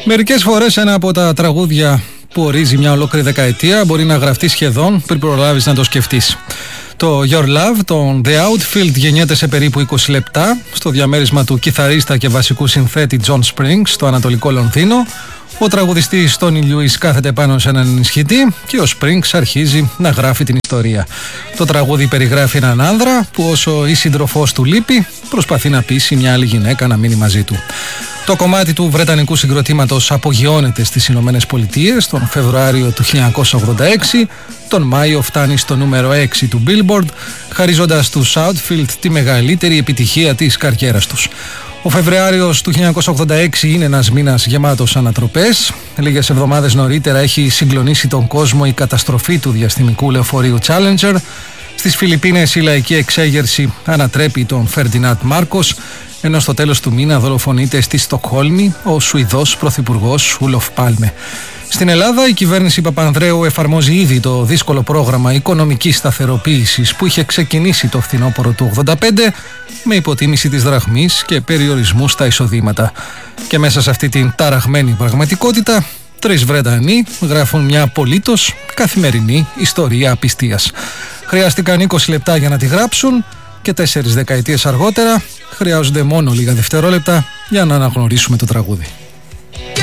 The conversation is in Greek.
Μερικές φορές ένα από τα τραγούδια που ορίζει μια ολόκληρη δεκαετία μπορεί να γραφτεί σχεδόν πριν προλάβεις να το σκεφτείς. Το Your Love, το The Outfield, γεννιέται σε περίπου 20 λεπτά στο διαμέρισμα του κιθαρίστα και βασικού συνθέτη John Springs στο Ανατολικό Λονδίνο. Ο τραγουδιστής Tony Lewis κάθεται πάνω σε έναν ενισχυτή και ο Springs αρχίζει να γράφει την ιστορία. Το τραγούδι περιγράφει έναν άνδρα που όσο η σύντροφός του λείπει προσπαθεί να πείσει μια άλλη γυναίκα να μείνει μαζί του. Το κομμάτι του βρετανικού συγκροτήματος απογειώνεται στις Ηνωμένες Πολιτείες τον Φεβρουάριο του 1986, τον Μάιο φτάνει στο νούμερο 6 του Billboard, χαρίζοντας τους Outfield τη μεγαλύτερη επιτυχία της καριέρας τους. Ο Φεβρουάριος του 1986 είναι ένας μήνας γεμάτος ανατροπές. Λίγες εβδομάδες νωρίτερα έχει συγκλονίσει τον κόσμο η καταστροφή του διαστημικού λεωφορείου Challenger. Στις Φιλιππίνες η λαϊκή εξέγερση ανατρέπει τον Φερντινάντ Μάρκος, ενώ στο τέλος του μήνα δολοφονείται στη Στοκχόλμη ο Σουηδός πρωθυπουργός Ούλοφ Πάλμε. Στην Ελλάδα η κυβέρνηση Παπανδρέου εφαρμόζει ήδη το δύσκολο πρόγραμμα οικονομικής σταθεροποίησης που είχε ξεκινήσει το φθινόπωρο του 1985 με υποτίμηση της δραχμής και περιορισμού στα εισοδήματα. Και μέσα σε αυτή την ταραγμένη πραγματικότητα, 3 Βρετανοί γράφουν μια απολύτως καθημερινή ιστορία απιστίας. Χρειάστηκαν 20 λεπτά για να τη γράψουν και 4 δεκαετίες αργότερα χρειάζονται μόνο λίγα δευτερόλεπτα για να αναγνωρίσουμε το τραγούδι.